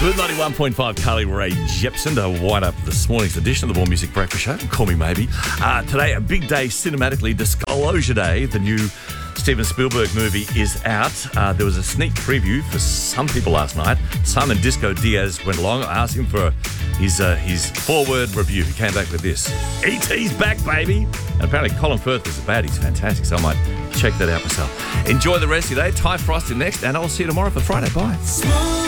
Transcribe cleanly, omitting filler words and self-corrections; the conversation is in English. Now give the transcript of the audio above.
With 91.5, Carly Rae Jepsen to wind up this morning's edition of the More Music Breakfast Show. Call me maybe. Today, a big day cinematically. Disclosure Day, the new Steven Spielberg movie, is out. There was a sneak preview for some people last night. Simon Disco Diaz went along. I asked him for his forward review. He came back with this. E.T.'s back, baby. And apparently Colin Firth is bad. He's fantastic, so I might check that out myself. Enjoy the rest of your day. Ty Frost in next, and I'll see you tomorrow for Friday. Bye.